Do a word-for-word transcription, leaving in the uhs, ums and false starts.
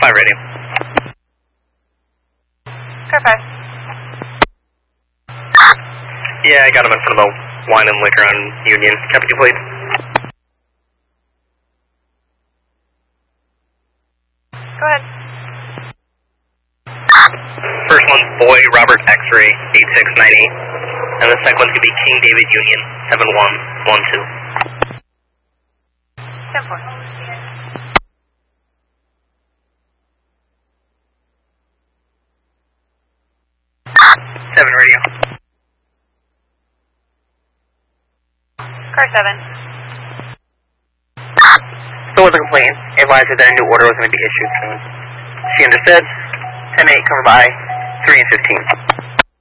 five radio. Car five. Yeah, I got him in front of the wine and liquor on Union. Copy two, please. Go ahead. First one's Boy Robert X-ray eight six nine eight, and the second one's going to be King David Union seven one one two. ten four. seven radio. Car seven. Still was a complaint. Advised her that a new order was going to be issued soon. She understood. ten eight, cover by three and fifteen.